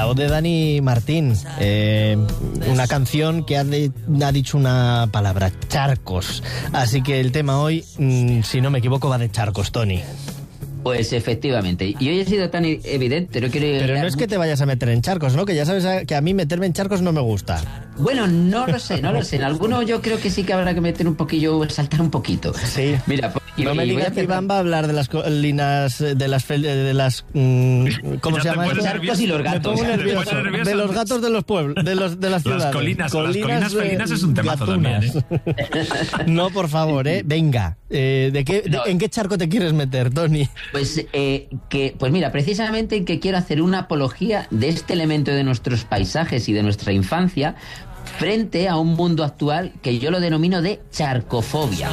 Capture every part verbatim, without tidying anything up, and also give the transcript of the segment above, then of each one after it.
voz de Dani Martín, eh, una canción que ha, de, ha dicho una palabra, charcos. Así que el tema hoy, mmm, si no me equivoco, va de charcos, Tony. Pues efectivamente, y hoy he sido tan evidente, no quiero... Pero no es que te vayas a meter en charcos, ¿no? Que ya sabes que a mí meterme en charcos no me gusta. Bueno, no lo sé, no lo sé. En alguno yo creo que sí que habrá que meter un poquillo, saltar un poquito. Sí. Mira, y, no me y digas que Iván va a hablar de las colinas, de las... De las mmm, ¿cómo ya se llama Los charcos y los gatos. Me pongo nervioso. De los gatos de los pueblos, de, los, de las ciudades. Las colinas, colinas, las colinas felinas es un temazo gatunas. También, ¿eh? No, por favor, ¿eh? Venga. Eh, ¿de qué, no. de, ¿En qué charco te quieres meter, Tony? Pues, eh, que, pues mira, precisamente que quiero hacer una apología de este elemento de nuestros paisajes y de nuestra infancia frente a un mundo actual que yo lo denomino de charcofobia.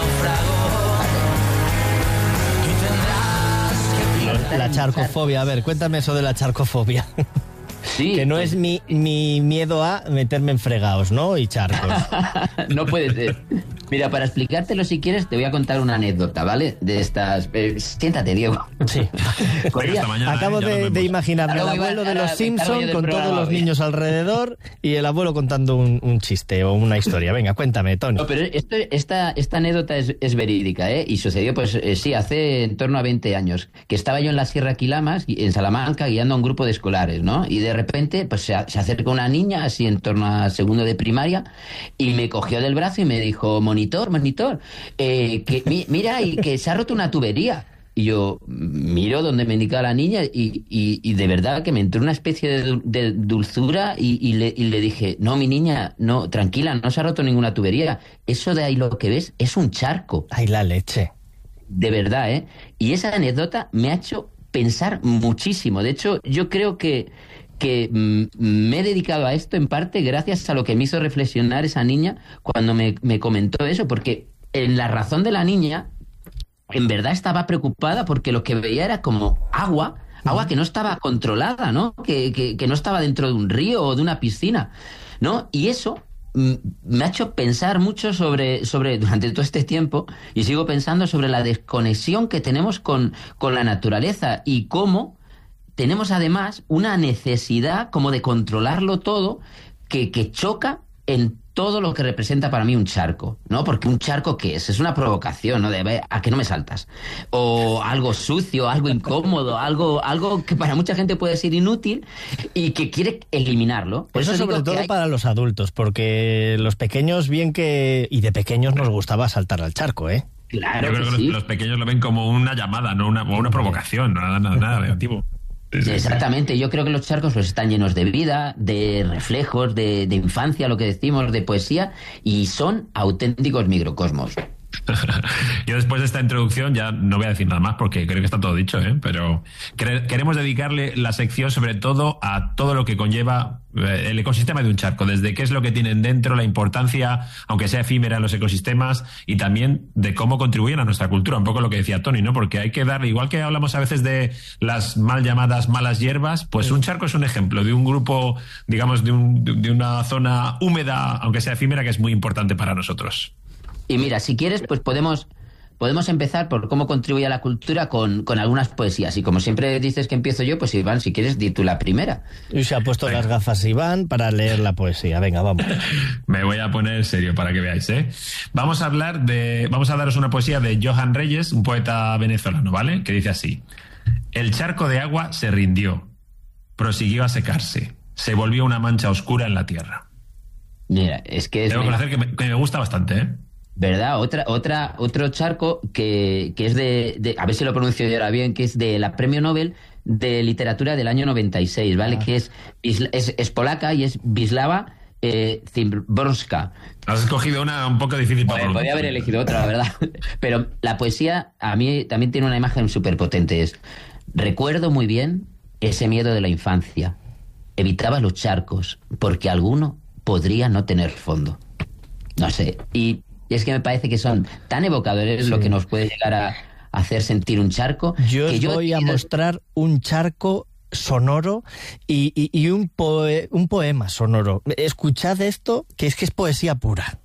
La charcofobia, a ver, cuéntame eso de la charcofobia. Sí, que no pues, es mi, mi miedo a meterme en fregados, ¿no? Y charcos. No puede ser. Mira, para explicártelo si quieres, te voy a contar una anécdota, ¿vale? De estas... Eh, siéntate, Diego. Sí. Corría, mañana, Acabo eh, de, de imaginarme al abuelo de los Simpson con todos los niños alrededor y el abuelo contando un, un chiste o una historia. Venga, cuéntame, Tony. No, pero esto, esta, esta anécdota es, es verídica, ¿eh? Y sucedió, pues eh, sí, hace en torno a veinte años, que estaba yo en la Sierra Quilamas, en Salamanca, guiando a un grupo de escolares, ¿no? Y de repente, pues se, se acerca una niña, así en torno a segundo de primaria, y me cogió del brazo y me dijo, monitor, monitor, eh, que mi, mira, y que se ha roto una tubería. Y yo miro donde me indicaba la niña y, y, y de verdad que me entró una especie de, de dulzura y, y, le, y le dije, no, mi niña, no, tranquila, no se ha roto ninguna tubería. Eso de ahí lo que ves es un charco. Ay, la leche. De verdad, ¿eh? Y esa anécdota me ha hecho pensar muchísimo. De hecho, yo creo que, que mm, me he dedicado a esto en parte gracias a lo que me hizo reflexionar esa niña cuando me, me comentó eso, porque en la razón de la niña... en verdad estaba preocupada porque lo que veía era como agua, agua que no estaba controlada, ¿no? Que, que, que no estaba dentro de un río o de una piscina, ¿no? Y eso mm, me ha hecho pensar mucho sobre, sobre, durante todo este tiempo, y sigo pensando sobre la desconexión que tenemos con, con la naturaleza y cómo tenemos además una necesidad como de controlarlo todo que, que choca en todo lo que representa para mí un charco, ¿no? Porque un charco, ¿qué es? Es una provocación, ¿no? De, ¿a qué no me saltas? O algo sucio, algo incómodo, algo, algo que para mucha gente puede ser inútil y que quiere eliminarlo. Por eso, eso sobre digo todo que hay... para los adultos, porque los pequeños, bien que... Y de pequeños nos gustaba saltar al charco, ¿eh? Claro Yo creo que, que sí. los, los pequeños lo ven como una llamada, no una, o una provocación, nada, nada, nada negativo. Sí, sí, Exactamente, sí. Yo creo que los charcos pues están llenos de vida, de reflejos, de, de infancia, lo que decimos, de poesía, y son auténticos microcosmos. Yo después de esta introducción ya no voy a decir nada más porque creo que está todo dicho, ¿eh? Pero queremos dedicarle la sección sobre todo a todo lo que conlleva el ecosistema de un charco, desde qué es lo que tienen dentro, la importancia, aunque sea efímera, en los ecosistemas, y también de cómo contribuyen a nuestra cultura, un poco lo que decía Tony, ¿no? Porque hay que darle, igual que hablamos a veces de las mal llamadas malas hierbas, pues un charco es un ejemplo de un grupo, digamos, de, un, de una zona húmeda, aunque sea efímera, que es muy importante para nosotros. Y mira, si quieres, pues podemos, podemos empezar por cómo contribuye a la cultura con, con algunas poesías. Y como siempre dices que empiezo yo, pues Iván, si quieres, di tú la primera. Y se ha puesto Venga. las gafas Iván para leer la poesía. Venga, vamos. Me voy a poner serio para que veáis, ¿eh? Vamos a hablar de... Vamos a daros una poesía de Johan Reyes, un poeta venezolano, ¿vale? Que dice así. El charco de agua se rindió, prosiguió a secarse, se volvió una mancha oscura en la tierra. Mira, es que... Es Debo conocer que me, que me gusta bastante, ¿eh? ¿Verdad? Otra, otra, otro charco que, que es de, de, a ver si lo pronuncio yo ahora bien, que es de la Premio Nobel de Literatura del año noventa y seis, ¿vale? Ah. Que es, es, es polaca y es Wisława eh, Szymborska. Has escogido una un poco difícil para pronunciar. Podría haber elegido otra, la verdad. Pero la poesía a mí también tiene una imagen súper potente. Es, recuerdo muy bien ese miedo de la infancia. Evitaba los charcos porque alguno podría no tener fondo. No sé, y... Y es que me parece que son tan evocadores sí. lo que nos puede llegar a hacer sentir un charco. Yo que os yo voy a mostrar un charco sonoro y, y, y un, poe, un poema sonoro. Escuchad esto, que es que es poesía pura.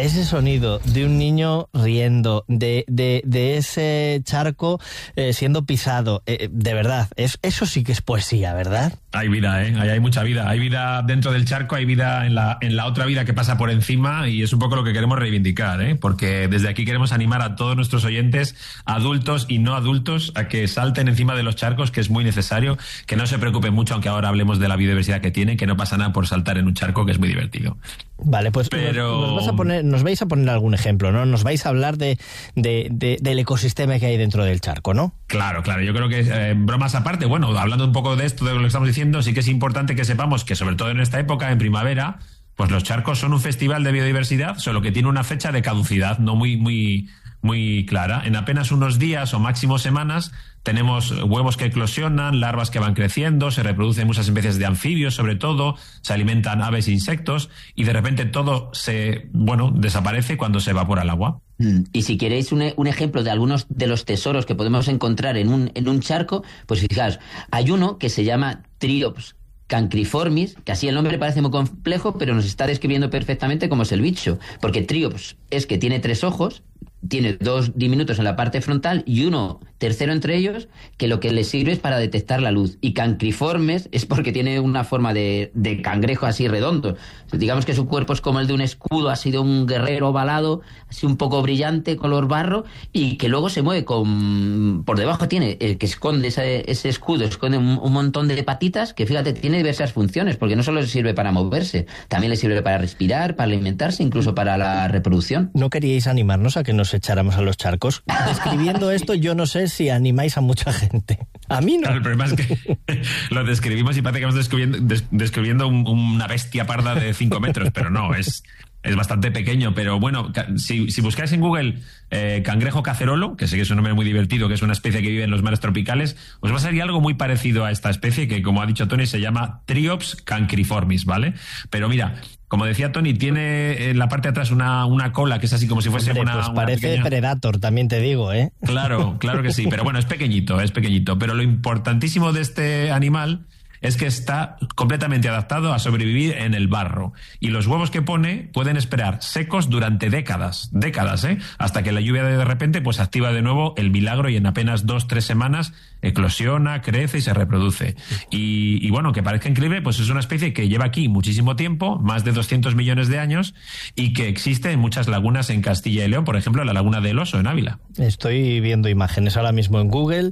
ese sonido de un niño riendo, de, de, de ese charco eh, siendo pisado, eh, de verdad, es, eso sí que es poesía, ¿verdad? Hay vida, ¿eh? Hay, hay mucha vida. Hay vida dentro del charco, hay vida en la, en la otra vida que pasa por encima, y es un poco lo que queremos reivindicar, ¿eh? Porque desde aquí queremos animar a todos nuestros oyentes, adultos y no adultos, a que salten encima de los charcos, que es muy necesario, que no se preocupen mucho, aunque ahora hablemos de la biodiversidad que tienen, que no pasa nada por saltar en un charco, que es muy divertido. Vale, pues Pero... nos, nos, vas a poner, nos vais a poner algún ejemplo, ¿no? Nos vais a hablar de, de, de, del ecosistema que hay dentro del charco, ¿no? Claro, claro. Yo creo que, eh, bromas aparte, bueno, hablando un poco de esto, de lo que estamos diciendo, sí que es importante que sepamos que, sobre todo en esta época, en primavera, pues los charcos son un festival de biodiversidad, solo que tiene una fecha de caducidad no muy, muy, muy clara. En apenas unos días o máximo semanas tenemos huevos que eclosionan, larvas que van creciendo, se reproducen muchas especies de anfibios, sobre todo, se alimentan aves e insectos, y de repente todo se, bueno, desaparece cuando se evapora el agua. Y si queréis un, un ejemplo de algunos de los tesoros que podemos encontrar en un, en un charco, pues fijaos, hay uno que se llama Triops cancriformis, que así el nombre parece muy complejo, pero nos está describiendo perfectamente cómo es el bicho, porque Triops es que tiene tres ojos, tiene dos diminutos en la parte frontal y uno tercero entre ellos, que lo que le sirve es para detectar la luz. Y cancriformes es porque tiene una forma de, de cangrejo así redondo. Digamos que su cuerpo es como el de un escudo, ha sido un guerrero ovalado, así un poco brillante, color barro, y que luego se mueve con... Por debajo tiene, el que esconde ese, ese escudo, esconde un, un montón de patitas, que fíjate, tiene diversas funciones, porque no solo le sirve para moverse, también le sirve para respirar, para alimentarse, incluso para la reproducción. ¿No queríais animarnos a que nos echáramos a los charcos? Describiendo esto, yo no sé si animáis a mucha gente. A mí no. Claro, el problema es que lo describimos y parece que estamos describiendo, des, describiendo un, una bestia parda de cinco metros, pero no, es, es bastante pequeño. Pero bueno, si, si buscáis en Google eh, cangrejo cacerolo, que sé que es un nombre muy divertido, que es una especie que vive en los mares tropicales, os va a salir algo muy parecido a esta especie, que, como ha dicho Tony, se llama Triops cancriformis, ¿vale? Pero mira, como decía Tony, tiene en la parte de atrás una, una cola que es así como si fuese Hombre, una... pues una parece pequeña... Predator, también te digo, ¿eh? Claro, claro que sí, pero bueno, es pequeñito, es pequeñito. Pero lo importantísimo de este animal es que está completamente adaptado a sobrevivir en el barro. Y los huevos que pone pueden esperar secos durante décadas, décadas, ¿eh? Hasta que la lluvia de repente pues activa de nuevo el milagro y en apenas dos, tres semanas eclosiona, crece y se reproduce. Y, y bueno, que parezca increíble, pues es una especie que lleva aquí muchísimo tiempo, más de doscientos millones de años, y que existe en muchas lagunas en Castilla y León, por ejemplo, la laguna del Oso en Ávila. Estoy viendo imágenes ahora mismo en Google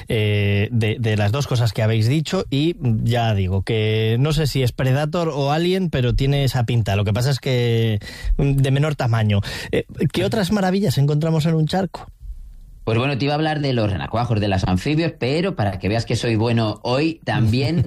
eh, de, de las dos cosas que habéis dicho, y ya digo que no sé si es Predator o Alien, pero tiene esa pinta. Lo que pasa es que de menor tamaño. Eh, ¿Qué otras maravillas encontramos en un charco? Pues bueno, te iba a hablar de los renacuajos, de los anfibios, pero para que veas que soy bueno hoy, también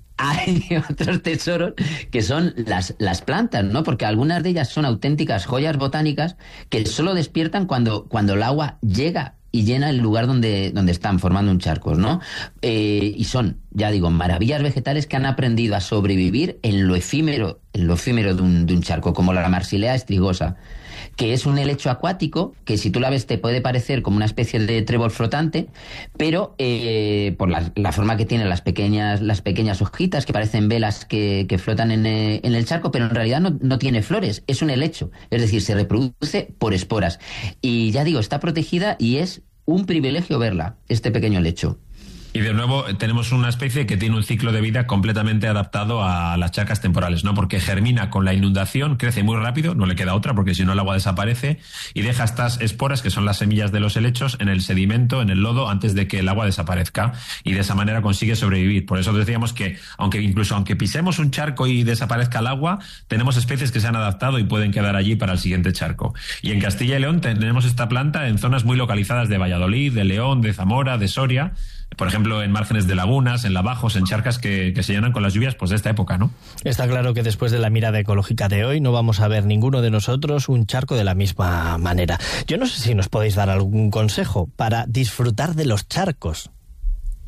hay otros tesoros que son las, las plantas, ¿no? Porque algunas de ellas son auténticas joyas botánicas que solo despiertan cuando, cuando el agua llega y llena el lugar donde, donde están formando un charco, ¿no? Eh, y son, ya digo, maravillas vegetales que han aprendido a sobrevivir en lo efímero, en lo efímero de un, de un charco, como la Marsilea estrigosa, que es un helecho acuático, que si tú la ves te puede parecer como una especie de trébol flotante, pero eh, por la, la forma que tienen las pequeñas, las pequeñas hojitas, que parecen velas que, que flotan en, eh, en el charco, pero en realidad no, no tiene flores, es un helecho, es decir, se reproduce por esporas. Y ya digo, está protegida y es un privilegio verla, este pequeño helecho. Y de nuevo tenemos una especie que tiene un ciclo de vida completamente adaptado a las charcas temporales, ¿no? Porque germina con la inundación, crece muy rápido, no le queda otra porque si no el agua desaparece, y deja estas esporas, que son las semillas de los helechos, en el sedimento, en el lodo, antes de que el agua desaparezca, y de esa manera consigue sobrevivir. Por eso decíamos que aunque incluso aunque pisemos un charco y desaparezca el agua, tenemos especies que se han adaptado y pueden quedar allí para el siguiente charco. Y en Castilla y León tenemos esta planta en zonas muy localizadas de Valladolid, de León, de Zamora, de Soria, por ejemplo, en márgenes de lagunas, en lavajos, en charcas que, que se llenan con las lluvias pues de esta época, ¿no? Está claro que después de la mirada ecológica de hoy no vamos a ver ninguno de nosotros un charco de la misma manera. Yo no sé si nos podéis dar algún consejo para disfrutar de los charcos.